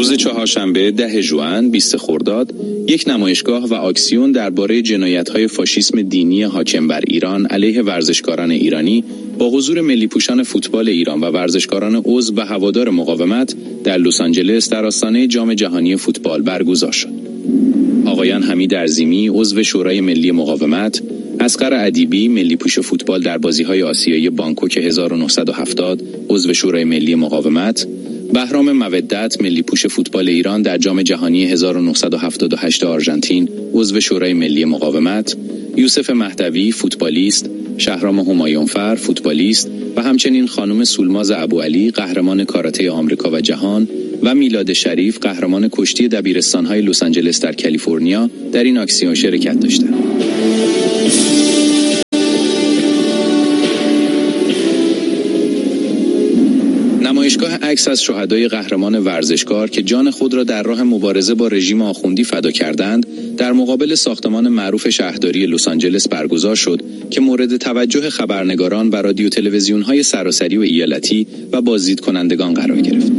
روز چهارشنبه 10 ژوئن 20 خرداد یک نمایشگاه و آکسیون درباره جنایت‌های فاشیسم دینی حاکم بر ایران علیه ورزشکاران ایرانی با حضور ملی پوشان فوتبال ایران و ورزشکاران عضو و هوادار مقاومت در لس آنجلس در آستانه جام جهانی فوتبال برگزار شد. آقایان حمید ارزیمی عضو شورای ملی مقاومت، اصغر ادیبی ملی پوش فوتبال در بازی‌های آسیایی بانکوک 1970 عضو شورای ملی مقاومت، بهرام مودت ملی پوش فوتبال ایران در جام جهانی 1978 آرژانتین عضو شورای ملی مقاومت، یوسف مهدوی فوتبالیست، شهرام همایونفر فوتبالیست و همچنین خانم سولماز ابوعلی قهرمان کاراته آمریکا و جهان و میلاد شریف قهرمان کشتی دبیرستان‌های لس آنجلس در کالیفرنیا در این آکسیون شرکت داشتند. نمایشگاه عکس از شهدای قهرمان ورزشکار که جان خود را در راه مبارزه با رژیم آخوندی فدا کردند، در مقابل ساختمان معروف شهرداری لس آنجلس برگزار شد که مورد توجه خبرنگاران و رادیو تلویزیون‌های سراسری و ایالتی و بازدید کنندگان قرار گرفت.